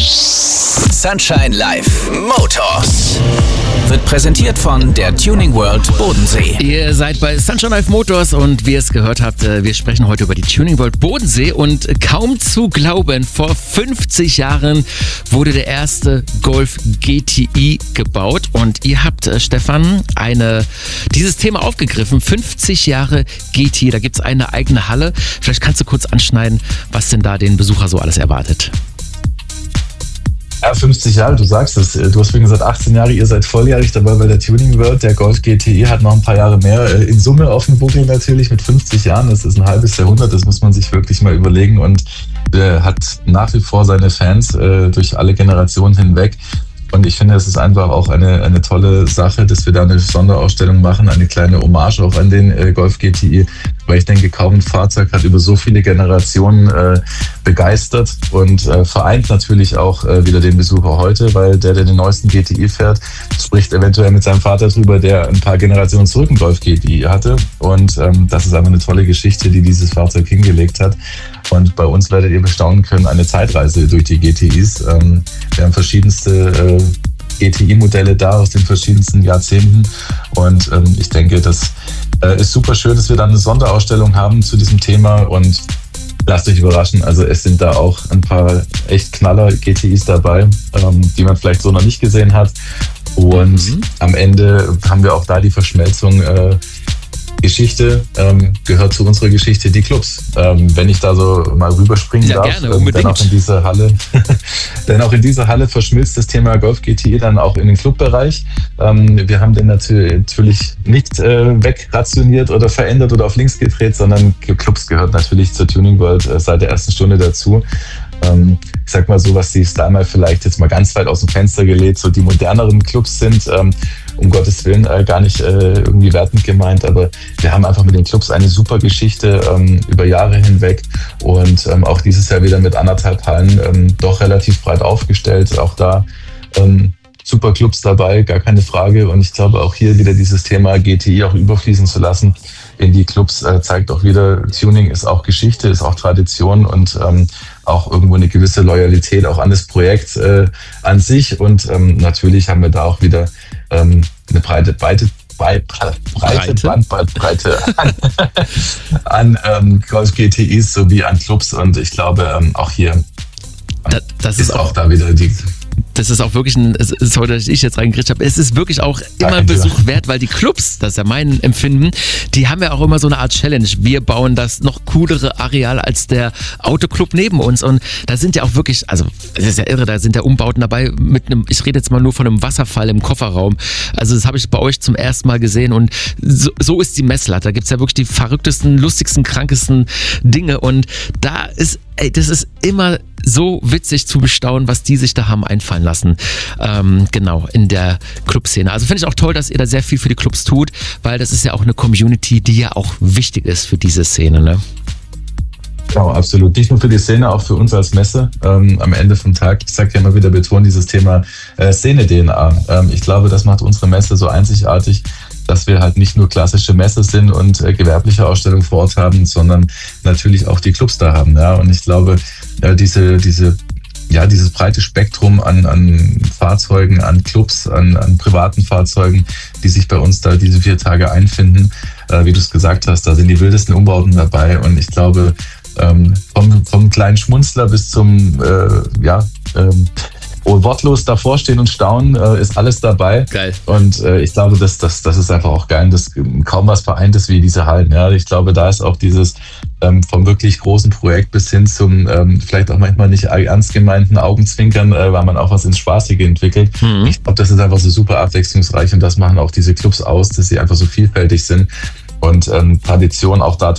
Sunshine Live Motors wird präsentiert von der Tuning World Bodensee. Ihr seid bei Sunshine Live Motors und wie ihr es gehört habt, wir sprechen heute über die Tuning World Bodensee und kaum zu glauben, vor 50 Jahren wurde der erste Golf GTI gebaut und ihr habt, Stefan, dieses Thema aufgegriffen, 50 Jahre GTI, da gibt es eine eigene Halle. Vielleicht kannst du kurz anschneiden, was denn da den Besucher so alles erwartet. Ja, 50 Jahre, du sagst es. Du hast vorhin gesagt, 18 Jahre, ihr seid volljährig dabei bei der Tuning World. Der Golf GTI hat noch ein paar Jahre mehr in Summe auf dem Buckel natürlich mit 50 Jahren. Das ist ein halbes Jahrhundert, das muss man sich wirklich mal überlegen. Und hat nach wie vor seine Fans durch alle Generationen hinweg. Und ich finde, es ist einfach auch eine tolle Sache, dass wir da eine Sonderausstellung machen, eine kleine Hommage auch an den Golf GTI, weil ich denke, kaum ein Fahrzeug hat über so viele Generationen begeistert und vereint natürlich auch wieder den Besucher heute, weil der den neuesten GTI fährt, spricht eventuell mit seinem Vater drüber, der ein paar Generationen zurück einen Golf GTI hatte. Und das ist einfach eine tolle Geschichte, die dieses Fahrzeug hingelegt hat. Und bei uns werdet ihr bestaunen können, eine Zeitreise durch die GTIs. Wir haben verschiedenste GTI-Modelle da aus den verschiedensten Jahrzehnten. Und ich denke, das ist super schön, dass wir dann eine Sonderausstellung haben zu diesem Thema. Und lasst euch überraschen, also es sind da auch ein paar echt Knaller GTIs dabei, die man vielleicht so noch nicht gesehen hat. Und am Ende haben wir auch da die Verschmelzung Geschichte gehört zu unserer Geschichte die Clubs. Wenn ich da so mal rüberspringen darf, gerne, unbedingt. Denn auch in dieser Halle verschmilzt das Thema Golf GTI dann auch in den Clubbereich. Wir haben den natürlich nicht wegrationiert oder verändert oder auf links gedreht, sondern Clubs gehört natürlich zur Tuning World seit der ersten Stunde dazu. Ich sag mal so, was die Style vielleicht jetzt mal ganz weit aus dem Fenster gelegt, so die moderneren Clubs sind, um Gottes Willen gar nicht irgendwie wertend gemeint, aber wir haben einfach mit den Clubs eine super Geschichte über Jahre hinweg und auch dieses Jahr wieder mit 1,5 Hallen doch relativ breit aufgestellt, auch da super Clubs dabei, gar keine Frage. Und ich glaube auch hier wieder dieses Thema GTI auch überfließen zu lassen in die Clubs zeigt auch wieder, Tuning ist auch Geschichte, ist auch Tradition und auch irgendwo eine gewisse Loyalität auch an das Projekt an sich. Und natürlich haben wir da auch wieder eine breite Bandbreite an Golf GTIs sowie an Clubs. Und ich glaube auch hier das ist auch da wieder die... Das ist auch wirklich sorry, dass ich jetzt reingekriegt habe, es ist wirklich auch immer Besuch wert, weil die Clubs, das ist ja mein Empfinden, die haben ja auch immer so eine Art Challenge. Wir bauen das noch coolere Areal als der Autoclub neben uns und da sind ja auch wirklich, also es ist ja irre, da sind ja Umbauten dabei ich rede jetzt mal nur von einem Wasserfall im Kofferraum. Also das habe ich bei euch zum ersten Mal gesehen und so ist die Messlatte. Da gibt es ja wirklich die verrücktesten, lustigsten, krankesten Dinge und das ist immer so witzig zu bestaunen, was die sich da haben einfallen lassen, genau, in der Clubszene. Also finde ich auch toll, dass ihr da sehr viel für die Clubs tut, weil das ist ja auch eine Community, die ja auch wichtig ist für diese Szene, ne? Genau, absolut. Nicht nur für die Szene, auch für uns als Messe am Ende vom Tag. Ich sage ja immer wieder, betonen dieses Thema Szene-DNA. Ich glaube, das macht unsere Messe so einzigartig, dass wir halt nicht nur klassische Messe sind und gewerbliche Ausstellungen vor Ort haben, sondern natürlich auch die Clubs da haben. Ja? Und ich glaube, dieses breite Spektrum an Fahrzeugen, an Clubs, an privaten Fahrzeugen, die sich bei uns da diese 4 Tage einfinden, wie du es gesagt hast, da sind die wildesten Umbauten dabei. Und ich glaube, vom kleinen Schmunzler bis zum wortlos davor stehen und staunen, ist alles dabei. Geil. Und ich glaube, das ist einfach auch geil. Das kaum was vereint ist wie diese Hallen. Ja, ich glaube, da ist auch dieses vom wirklich großen Projekt bis hin zum vielleicht auch manchmal nicht ernst gemeinten Augenzwinkern, weil man auch was ins Spaßige entwickelt. Ich glaube, das ist einfach so super abwechslungsreich und das machen auch diese Clubs aus, dass sie einfach so vielfältig sind und Tradition auch da